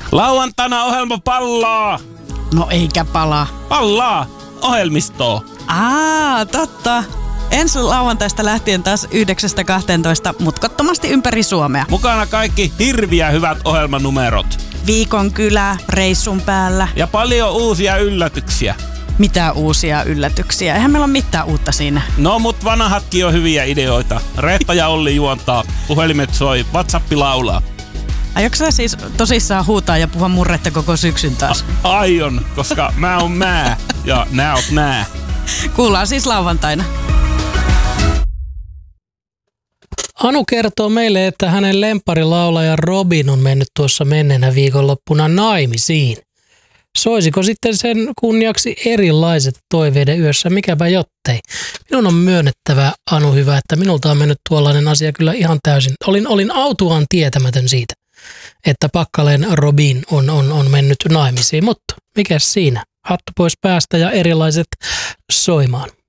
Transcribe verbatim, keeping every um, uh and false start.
Lauantaina ohjelma pallaa. No eikä palaa. Pallaa. Ohjelmistoa. Aa, totta. Ensi lauantaista lähtien taas yhdeksästä kahteentoista mutkottomasti ympäri Suomea. Mukana kaikki hirviä hyvät ohjelmanumerot. Viikon kylä, reissun päällä. Ja paljon uusia yllätyksiä. Mitä uusia yllätyksiä? Eihän meillä ole mitään uutta siinä. No, mut vanhatkin on hyviä ideoita. Reetta ja Olli juontaa, puhelimet soi, WhatsApp laulaa. Aiotko sä siis tosissaan huutaa ja puhua murretta koko syksyn taas? A- aion, koska mä oon mä ja nää oot nää. Kuullaan siis lauantaina. Anu kertoo meille, että hänen lemparilaulaja Robin on mennyt tuossa menneenä viikonloppuna naimisiin. Soisiko sitten sen kunniaksi erilaiset toiveiden yössä, mikäpä jottei. Minun on myönnettävä, Anu hyvä, että minulta on mennyt tuollainen asia kyllä ihan täysin. Olin, olin autuaan tietämätön siitä, että Pakkaleen Robin on, on, on mennyt naimisiin, mutta mikäs siinä? Hattu pois päästä ja erilaiset soimaan.